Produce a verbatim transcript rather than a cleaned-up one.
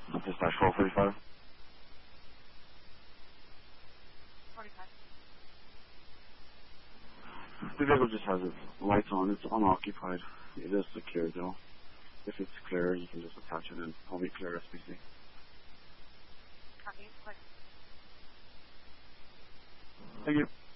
Dispatch four forty-five. forty-five. The vehicle just has its lights on. It's unoccupied. It is secure though. If it's clear, you can just attach it and I'll be clear S P C. Copy. Click. Thank you.